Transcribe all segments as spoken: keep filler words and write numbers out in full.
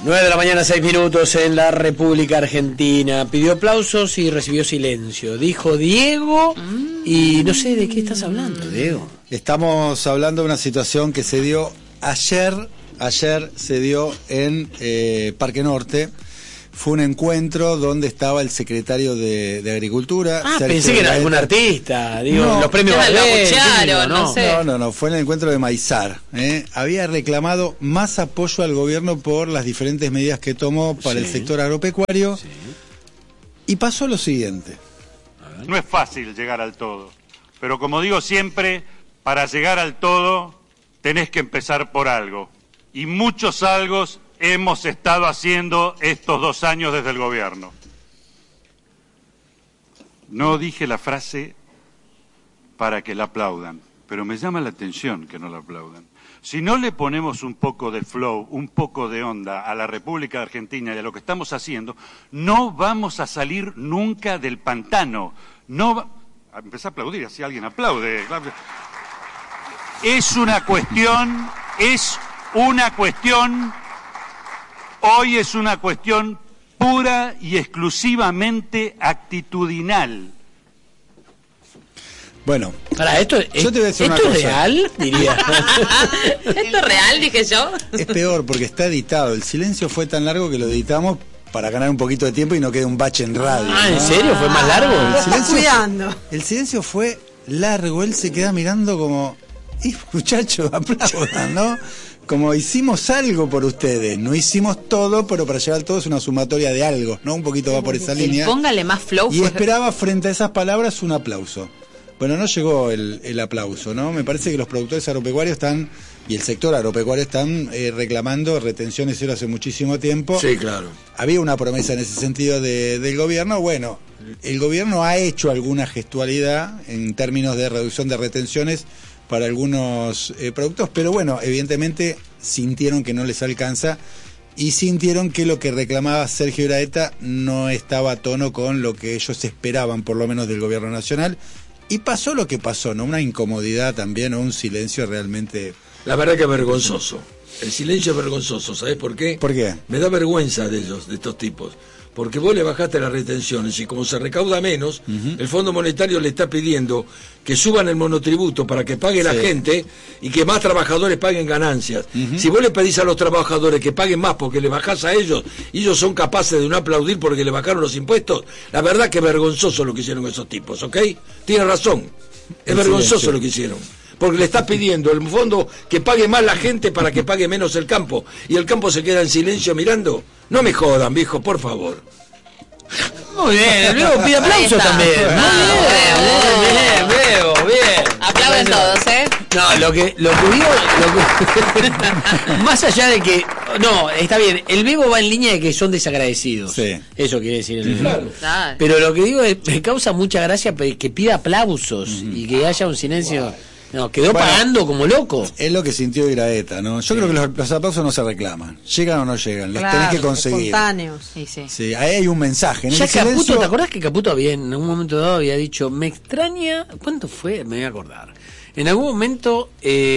nueve de la mañana, seis minutos en la República Argentina. Pidió aplausos y recibió silencio. Dijo Diego y no sé de qué estás hablando, Diego. Estamos hablando de una situación que se dio ayer, ayer se dio en eh, Parque Norte. Fue un encuentro donde estaba el secretario de, de Agricultura. Ah, Sergio pensé que era Gaeta. algún artista, digo, No, los premios ya lo Gardel, escucharon, no, no sé. No, no, no, fue en el encuentro de Maizar. ¿eh? Había reclamado más apoyo al gobierno por las diferentes medidas que tomó para Sí. el sector agropecuario. Sí. Y pasó lo siguiente. No es fácil llegar al todo, pero como digo siempre, para llegar al todo tenés que empezar por algo. Y muchos algos hemos estado haciendo estos dos años desde el gobierno. No dije la frase para que la aplaudan, pero me llama la atención que no la aplaudan. Si no le ponemos un poco de flow, un poco de onda a la República Argentina y a lo que estamos haciendo, no vamos a salir nunca del pantano. No va... Empecé a aplaudir, así alguien aplaude. Es una cuestión, es una cuestión, hoy es una cuestión pura y exclusivamente actitudinal. Bueno, Para, esto, Yo te voy a decir ¿esto una es cosa. real? Diría. ¿Esto es real, dije yo? es peor porque está editado. El silencio fue tan largo que lo editamos para ganar un poquito de tiempo y no quede un bache en radio. Ah, ¿en ¿no? serio? ¿Fue más largo? El Lo estás silencio, cuidando. el silencio fue largo. Él se queda mirando como, "Y, muchachos, aplaudan, ¿no? Como hicimos algo por ustedes. No hicimos todo, pero para llegar al todo es una sumatoria de algo, ¿no? Un poquito va por esa El línea. póngale más flow. Y fue- esperaba frente a esas palabras un aplauso. Bueno, no llegó el, el aplauso, ¿no? Me parece que los productores agropecuarios están, y el sector agropecuario están eh, reclamando retenciones cero hace muchísimo tiempo. Sí, claro. Había una promesa en ese sentido de, del gobierno. Bueno, el gobierno ha hecho alguna gestualidad en términos de reducción de retenciones para algunos eh, productos, pero bueno, evidentemente sintieron que no les alcanza y sintieron que lo que reclamaba Sergio Gaeta no estaba a tono con lo que ellos esperaban, por lo menos del gobierno nacional. Y pasó lo que pasó, ¿no? Una incomodidad también, o un silencio realmente... La verdad que es vergonzoso. El silencio es vergonzoso, ¿sabés por qué? ¿Por qué? Me da vergüenza de ellos, de estos tipos. Porque vos le bajaste las retenciones y como se recauda menos, uh-huh. el Fondo Monetario le está pidiendo que suban el monotributo para que pague sí. la gente y que más trabajadores paguen ganancias. Uh-huh. Si vos le pedís a los trabajadores que paguen más porque le bajás a ellos y ellos son capaces de no aplaudir porque le bajaron los impuestos, la verdad que es vergonzoso lo que hicieron esos tipos, ¿ok? Tiene razón, es el vergonzoso silencio. Lo que hicieron. Porque le está pidiendo el fondo que pague más la gente para que pague menos el campo. Y el campo se queda en silencio mirando. No me jodan, viejo, por favor. Muy bien, luego pide aplausos también. Ah, muy bien, bien, veo, bien. Aplauden todos, ¿eh? No, lo que, lo que digo, lo que, más allá de que, no, está bien, el Bebo va en línea de que son desagradecidos. Sí. Eso quiere decir el Claro. Claro. Pero lo que digo es, me causa mucha gracia que pida aplausos uh-huh. y que haya un silencio. Wow. No, quedó bueno, pagando como loco. Es lo que sintió Gaeta, ¿no? Yo sí. creo que los, los aplausos no se reclaman. Llegan o no llegan, los claro, tenés que conseguir. Espontáneos. Sí, sí. Sí, ahí hay un mensaje. En ya el Caputo, silencio... ¿te acordás que Caputo había en algún momento dado había dicho, me extraña, ¿cuánto fue? Me voy a acordar. En algún momento,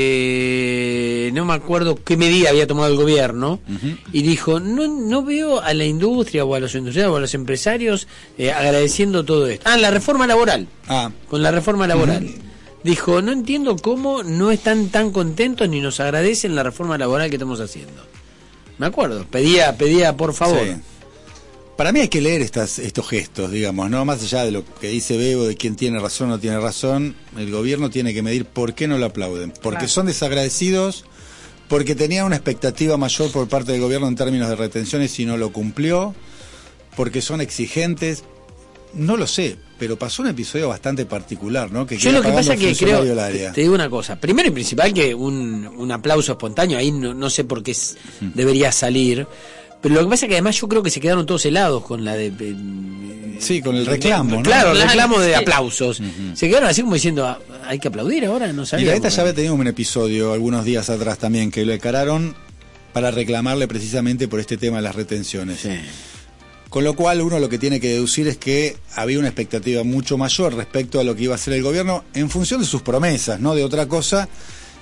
eh, no me acuerdo qué medida había tomado el gobierno, uh-huh. y dijo, no no veo a la industria o a los industriales o a los empresarios eh, agradeciendo todo esto. Ah, la reforma laboral. Ah. Con la reforma laboral. Uh-huh. Dijo, no entiendo cómo no están tan contentos ni nos agradecen la reforma laboral que estamos haciendo. Me acuerdo, pedía, pedía por favor. Sí. Para mí hay que leer estas, estos gestos, digamos, ¿no? Más allá de lo que dice Bebo, de quién tiene razón o no tiene razón, el gobierno tiene que medir por qué no lo aplauden. Porque claro. son desagradecidos, porque tenían una expectativa mayor por parte del gobierno en términos de retenciones y no lo cumplió, porque son exigentes. No lo sé, pero pasó un episodio bastante particular, ¿no? Que yo lo que pasa es que creo, te, te digo una cosa, primero y principal que un, un aplauso espontáneo, ahí no, no sé por qué es, uh-huh. debería salir, pero lo que pasa es que además yo creo que se quedaron todos helados con la de... Eh, sí, con el reclamo, ¿no? Claro, el claro, reclamo de sí. aplausos. Uh-huh. Se quedaron así como diciendo, ah, hay que aplaudir ahora, no sabía. Y Gaeta ya había tenido un episodio algunos días atrás también, que lo encararon para reclamarle precisamente por este tema de las retenciones. Sí. Con lo cual uno lo que tiene que deducir es que había una expectativa mucho mayor respecto a lo que iba a hacer el gobierno en función de sus promesas, no de otra cosa.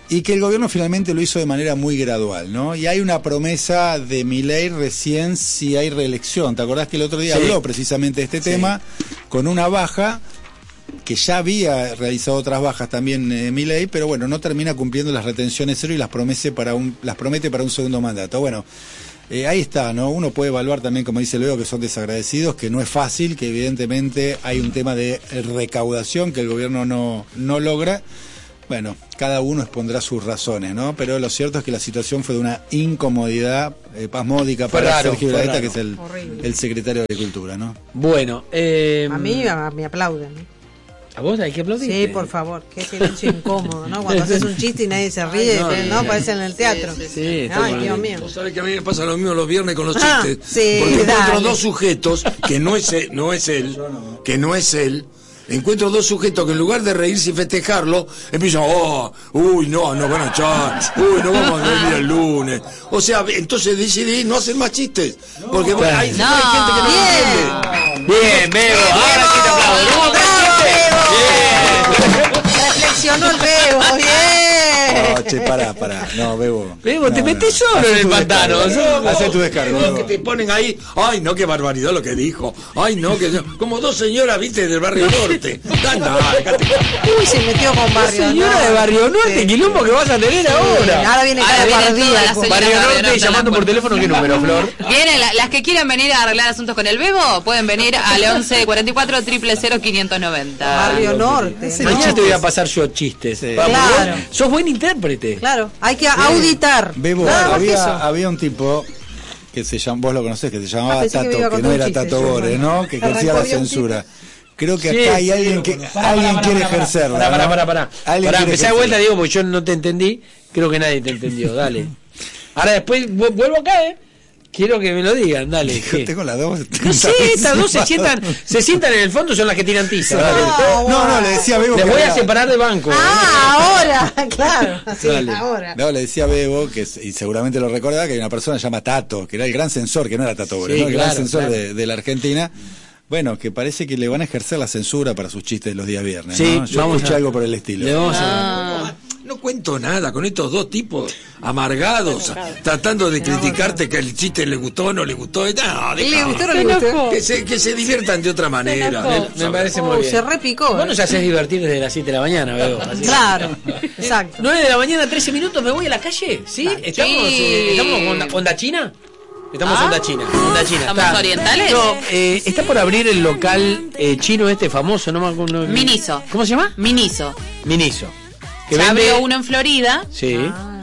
y que el gobierno finalmente lo hizo de manera muy gradual, ¿no? Y hay una promesa de Milei recién si hay reelección. ¿Te acordás que el otro día sí. habló precisamente de este sí. tema con una baja que ya había realizado otras bajas también eh, Milei, pero bueno, no termina cumpliendo las retenciones cero y las promete para un, las promete para un segundo mandato. Bueno, eh, ahí está, ¿no? Uno puede evaluar también, como dice luego, que son desagradecidos, que no es fácil, que evidentemente hay un tema de recaudación que el gobierno no, no logra. Bueno, cada uno expondrá sus razones, ¿no? Pero lo cierto es que la situación fue de una incomodidad eh, pasmódica para raro, Sergio Vilareta, que es el, el secretario de Agricultura, ¿no? Bueno, eh... a mí a, me aplauden. ¿A vos hay que aplaudir? Sí, por favor, qué silencio incómodo, ¿no? Cuando haces un chiste y nadie se ríe, Ay, no, no, parece en el teatro. Sí, sí, sí, Ay, Dios mío. Vos sabés que a mí me pasa lo mismo los viernes con los ah, chistes. Sí, porque dale. encuentro dos sujetos, que no es él, no es él, que no es él. Encuentro dos sujetos que en lugar de reírse y festejarlo, empiezan, oh, uy, no, no van a echar, uy, no vamos a venir el lunes. O sea, entonces decidí no hacer más chistes. Porque no, bueno, hay, no, hay gente que no entiende. Bien, Bebo, ahora sí te aplaudo. Reflexionó el Bebo, bien. No, che, pará, pará. No, Bebo. Bebo, no, te no, metés no. solo en el pantano. Hacé tu descargo. No, que te ponen ahí, ay, no, qué barbaridad lo que dijo. Ay, no, que como dos señoras, viste, del barrio norte. Anda, déjate. Uy, se metió con Barrio Señora Norte. de Barrio Norte, Sí. quilombo que vas a tener Sí, ahora. ahora viene Ahora cada viene par de toda días. la señora Barrio de Barrio Norte Norte llamando en la por teléfono, ¿qué número, Flor? Vienen, la- las que quieran venir a arreglar asuntos con el Bebo, pueden venir al once cuarenta y cuatro, cero cero cero, quinientos noventa. Barrio Norte. Mañana te voy a pasar yo chistes. Sí. Vamos, Claro. vos sos buen intérprete. Claro, hay que auditar. Bebo, Nada más que eso. había, había un tipo que se llama, vos lo conocés, que se llamaba Ah, pensé que Tato, me iba a que, contar no un era chiste, Tato yo, Bores, bueno. ¿no? Que Arrancó ejercía la bien un censura. Creo que Sí, acá hay sí, alguien que pará, alguien pará, quiere pará, ejercerla. Pará, pará, ¿no? pará, pará. Alguien Pará, quiere empecé de ejercerla. vuelta, Diego, porque yo no te entendí. Creo que nadie te entendió, dale. Ahora después vu- vuelvo acá, ¿eh? Quiero que me lo digan, dale. ¿qué? Tengo las dos. No sé, estas dos se sientan, se sientan en el fondo, son las que tiran tiza. dale. No, no, le decía a Bebo Les que voy a había- separar de banco. Ah, ahora, claro. Sí, Dale. ahora. No, le decía a Bebo, que es- y seguramente lo recordaba, que hay una persona que se llama Tato, que era el gran censor, que no era Tato Bores, Sí, ¿no? El claro, gran censor claro. de, de la Argentina. Bueno, que parece que le van a ejercer la censura para sus chistes los días viernes. Sí, ¿no? Yo vamos escuché a- algo por el estilo. Le vamos a... Ah. No cuento nada con estos dos tipos amargados, tratando de criticarte que el chiste le gustó o no le gustó. No, ¿Le dejá. gustó o no le gustó? Que se, que se diviertan de otra manera. Me, me parece muy Oh, bien. se repicó. Vos nos haces divertir desde las siete de la mañana, Bebo. Así. Claro, exacto. nueve de la mañana, trece minutos, me voy a la calle. ¿Sí? ¿Estamos, Sí. eh, ¿estamos con onda, onda china? Estamos Ah. onda china. Onda china. ¿Estamos Está- orientales? No, eh, está por abrir el local eh, chino este famoso, no me acuerdo. no- Miniso. ¿Cómo se llama? Miniso. Miniso. Que Ya vende- abrió uno en Florida Sí.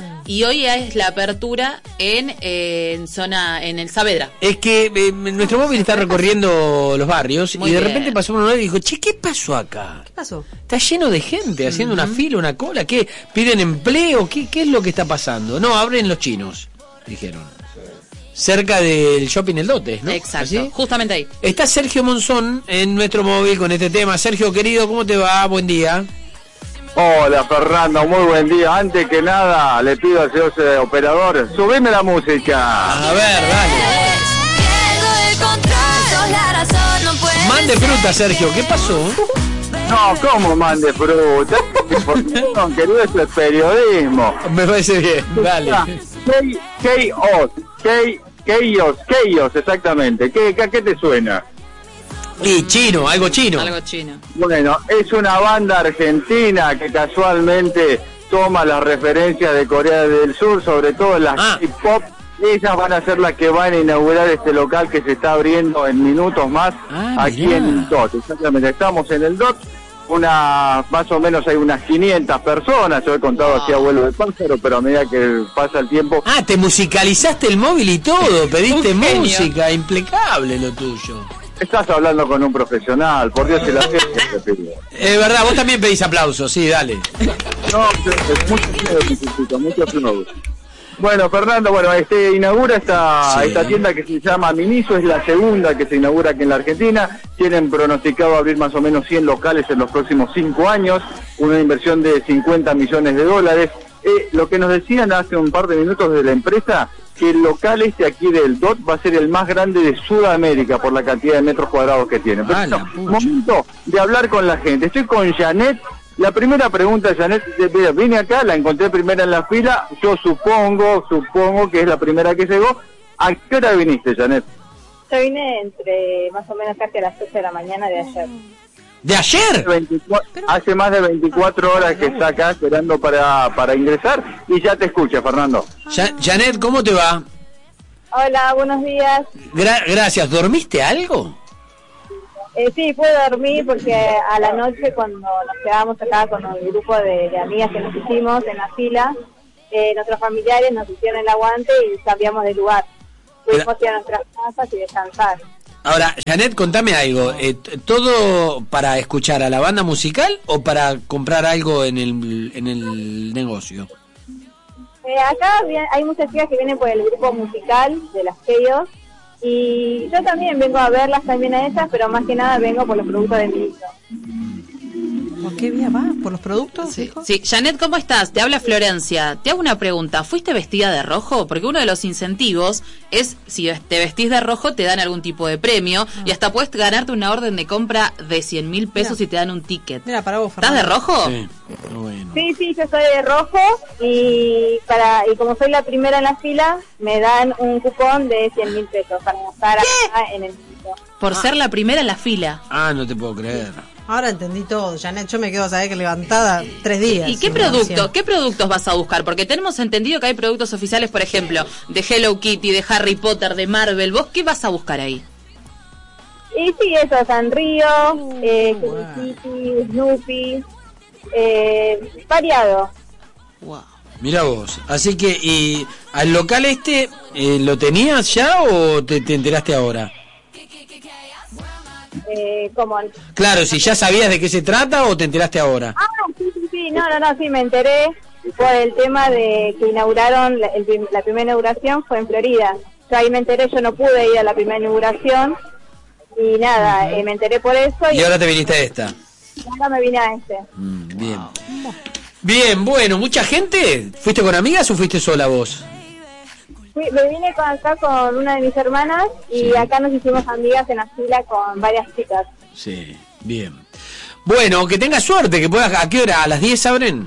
y hoy es la apertura en, eh, en zona, en el Saavedra. Es que eh, nuestro móvil está recorriendo los barrios Muy y de bien. repente pasó uno y dijo, che, ¿qué pasó acá? ¿Qué pasó? Está lleno de gente haciendo una fila, una cola. ¿Qué? ¿Piden empleo? ¿Qué, ¿Qué es lo que está pasando? No, abren los chinos, dijeron. Cerca del shopping El Dotes, ¿no? Exacto, ¿Así? justamente ahí. Está Sergio Monzón en nuestro móvil con este tema. Sergio, querido, ¿cómo te va? Buen día. Hola Fernando, muy buen día. Antes que nada, le pido al señor eh, operador, subime la música. A ver, dale. Mande fruta, Sergio. ¿Qué pasó? No, ¿cómo mande fruta? No, querido, esto es periodismo. Me parece bien. Dale. K-O-S, K-O-S, K-O-S, exactamente. ¿Qué, qué, ¿Qué te suena? Y chino, algo chino. Algo chino. Bueno, es una banda argentina que casualmente toma las referencias de Corea del Sur, sobre todo las Ah. hip-hop. Ellas van a ser las que van a inaugurar este local que se está abriendo en minutos más Ah, aquí mirá. en el D O T. Exactamente, estamos en el D O T. Una, más o menos hay unas quinientas personas, yo he contado así a vuelo de pájaro, pero a medida que pasa el tiempo... Ah, te musicalizaste el móvil y todo. Pediste Un genio. música. Impecable lo tuyo. Estás hablando con un profesional, por Dios, se la te pido. Es verdad, vos también pedís aplausos. Sí, dale. No, es mucho flow necesito, mucho flow. Bueno, Fernando, bueno, este inaugura esta, Sí. esta tienda que se llama Miniso, es la segunda que se inaugura aquí en la Argentina. Tienen pronosticado abrir más o menos cien locales en los próximos cinco años, una inversión de cincuenta millones de dólares. Eh, lo que nos decían hace un par de minutos de la empresa, que el local este aquí del D O T va a ser el más grande de Sudamérica por la cantidad de metros cuadrados que tiene. Pero Ah, la no, pucha. momento de hablar con la gente. Estoy con Janet La primera pregunta, Janet, vine acá, la encontré primera en la fila, yo supongo, supongo que es la primera que llegó. ¿A qué hora viniste, Janet? Yo vine entre más o menos casi a las ocho de la mañana de ayer. ¿De ayer? veinticuatro, hace más de veinticuatro horas que está acá esperando para, para ingresar y ya te escucha, Fernando. Ja- Janet, ¿cómo te va? Hola, buenos días. Gra- gracias. ¿Dormiste algo? Eh, sí, pude dormir porque a la noche cuando nos quedábamos acá con el grupo de, de amigas que nos hicimos en la fila, eh, nuestros familiares nos hicieron el aguante y cambiamos de lugar. Pudimos ir a nuestras casas y descansar. Ahora, Janet, contame algo. Eh, t- ¿Todo para escuchar a la banda musical o para comprar algo en el, en el negocio? Eh, acá vi- hay muchas chicas que vienen por el grupo musical de las Keyos y yo también vengo a verlas también a ellas, pero más que nada vengo por los productos de mi hijo. ¿Por qué vía va? ¿Por los productos? Sí. dijo? Sí, Janet, ¿cómo estás? Te habla Florencia. Te hago una pregunta. ¿Fuiste vestida de rojo? Porque uno de los incentivos es, si te vestís de rojo, te dan algún tipo de premio Ah. y hasta puedes ganarte una orden de compra de cien mil pesos Mira. y te dan un ticket. Mira, para vos, ¿Estás de Fernando. rojo? Sí. Bueno. Sí, sí, yo soy de rojo y para y como soy la primera en la fila, me dan un cupón de cien mil pesos para gastar acá en el sitio. Por ser la primera en la fila. Ah, no te puedo creer. Ahora entendí todo, Janet. Yo me quedo, ¿sabés? Que levantada tres días. ¿Y qué sin producto, oración. qué productos vas a buscar? Porque tenemos entendido que hay productos oficiales, por ejemplo, de Hello Kitty, de Harry Potter, de Marvel. ¿Vos qué vas a buscar ahí? Y sí, eso, Sanrio, eh, bueno. Hello Kitty, Snoopy, eh, variado. Wow. Mira vos. Así que, ¿y al local este eh, lo tenías ya o te, te enteraste ahora? Eh, como Claro, si ya sabías de qué se trata o te enteraste ahora. Ah, sí, sí, sí, no, no, no, sí, me enteré por el tema de que inauguraron, la, el prim- la primera inauguración fue en Florida. Yo ahí me enteré, yo no pude ir a la primera inauguración y nada, eh, me enteré por eso y, Y ahora te viniste a esta. ahora me vine a este. Mm, bien. Bien, bueno, ¿mucha gente? ¿Fuiste con amigas o fuiste sola vos? Fui- me vine con, acá con una de mis hermanas y Sí. acá nos hicimos amigas en la fila con varias chicas. Sí, bien. Bueno, que tengas suerte, que puedas... ¿A qué hora? ¿A las diez abren?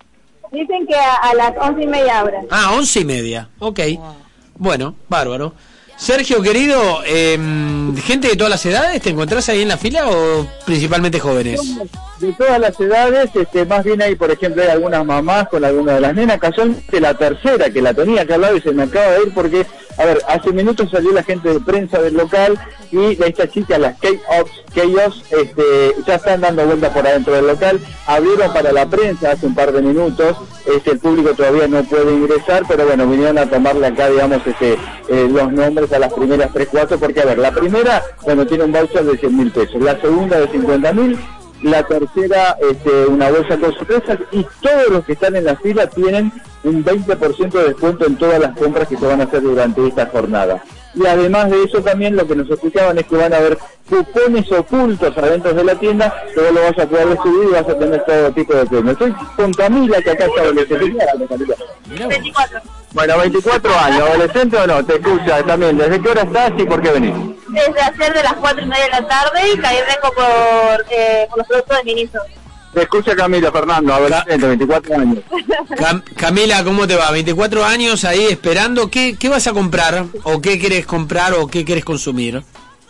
Dicen que a, a las once y media abren. Ah, once y media. Ok. Bueno, bárbaro. Sergio, querido, eh, ¿gente de todas las edades te encontrás ahí en la fila o principalmente jóvenes? De todas las edades, este, más bien hay, por ejemplo, hay algunas mamás con algunas de las nenas, casualmente la tercera que la tenía acá al lado y se me acaba de ir porque, a ver, hace minutos salió la gente de prensa del local y esta chica, las K-Ops, K-Ops, este, ya están dando vueltas por adentro del local, abrieron para la prensa hace un par de minutos, este, el público todavía no puede ingresar, pero bueno, vinieron a tomarle acá, digamos, este, eh, los nombres a las primeras tres, cuatro, porque a ver, la primera, bueno, tiene un voucher de cien mil pesos, la segunda de cincuenta mil, la tercera este, una bolsa con sorpresas y todos los que están en la fila tienen un veinte por ciento de descuento en todas las compras que se van a hacer durante esta jornada. Y además de eso también lo que nos explicaban es que van a haber cupones ocultos adentro de la tienda que vos lo vas a poder subir y vas a tener todo tipo de premios. Estoy con Camila, que acá está adolescente. veinticuatro. Bueno, veinticuatro años, ¿adolescente o no? Te escucha también. ¿Desde qué hora estás y por qué venís? Desde ayer de las cuatro y media de la tarde y caí vengo por, eh, por los productos de Miniso. Te escucha Camila, Fernando, adolescente, veinticuatro años. Cam- Camila, ¿cómo te va? veinticuatro años ahí esperando. ¿Qué, ¿Qué vas a comprar? ¿O qué querés comprar o qué querés consumir?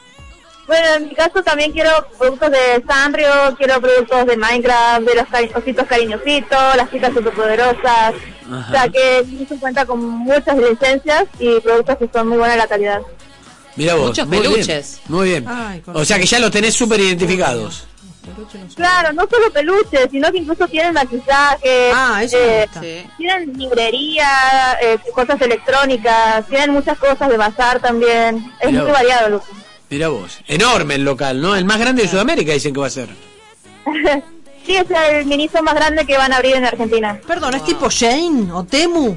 Bueno, en mi caso también quiero productos de Sanrio, quiero productos de Minecraft, de los cari- ositos cariñositos, las chicas superpoderosas. Ajá. O sea que se cuenta con muchas licencias y productos que son muy buena la calidad. Mira vos. Muchos muy bien, peluches. Muy bien. Ay, con- O sea que ya los tenés súper identificados. Claro, no solo peluches, sino que incluso tienen maquillaje, Ah, eso me eh, gusta. Sí. tienen librería, eh, cosas electrónicas, tienen muchas cosas de bazar también. Es Mirá muy vos. variado, Lucas. Mira vos. Enorme el local, ¿no? El más grande de Sudamérica dicen que va a ser. Sí, es el Miniso más grande que van a abrir en Argentina. Perdón, ¿es tipo Shane o Temu?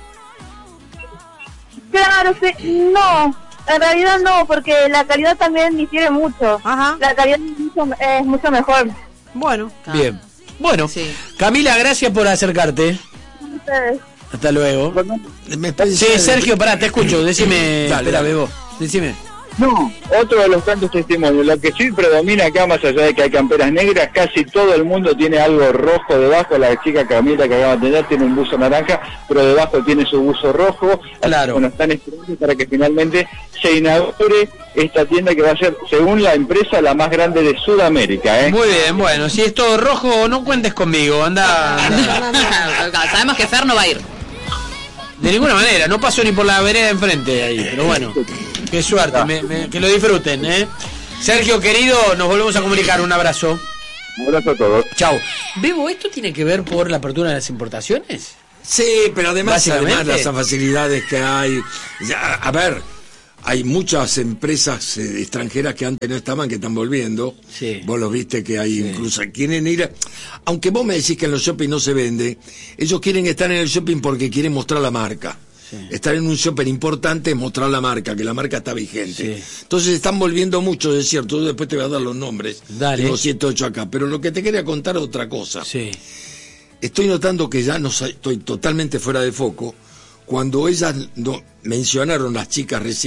Claro, sí, no, en realidad no, porque la calidad también difiere mucho. Ajá. La calidad es mucho, es mucho mejor. Bueno. Bien. Bueno, Sí. Camila, gracias por acercarte. Ustedes. Hasta luego. Me parece- Sí, Sergio, pará, te escucho. Decime. Dale, Espera, dale. vos. Decime. No, otro de los tantos testimonios. Lo que sí predomina acá, más allá de que hay camperas negras, casi todo el mundo tiene algo rojo debajo. La chica Camila que acaba de tener tiene un buzo naranja, pero debajo tiene su buzo rojo. Claro. Bueno, están esperando para que finalmente se inaugure esta tienda que va a ser, según la empresa, la más grande de Sudamérica, ¿eh? Muy bien, bueno, si es todo rojo, no cuentes conmigo, anda. anda. Sabemos que Fer no va a ir. De ninguna manera, no paso ni por la vereda de enfrente de ahí, pero bueno, qué suerte, me, me, que lo disfruten, ¿eh? Sergio, querido, nos volvemos a comunicar, un abrazo. Un abrazo a todos. Chau. Bebo, ¿esto tiene que ver por la apertura de las importaciones? Sí, pero además, además Básicamente. las facilidades que hay. Ya, a ver, hay muchas empresas eh, extranjeras que antes no estaban, que están volviendo. Sí. Vos los viste que hay, Sí. incluso quieren ir a- aunque vos me decís que en los shopping no se vende, ellos quieren estar en el shopping porque quieren mostrar la marca. Sí. Estar en un shopping importante es mostrar la marca, que la marca está vigente. Sí. Entonces están volviendo mucho, es cierto. Yo después te voy a dar los nombres. Dale. Tengo siete, ocho acá. Pero lo que te quería contar es otra cosa. Sí. Estoy notando que ya no sa- estoy totalmente fuera de foco. Cuando ellas no, mencionaron las chicas recién